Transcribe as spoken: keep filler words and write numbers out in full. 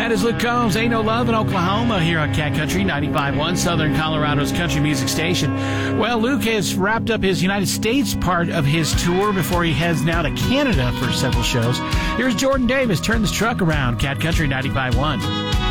That is Luke Combs, Ain't No Love in Oklahoma, here on Cat Country ninety-five point one, Southern Colorado's country music station. Well, Luke has wrapped up his United States part of his tour before he heads now to Canada for several shows. Here's Jordan Davis. Turn this truck around, Cat Country ninety-five point one.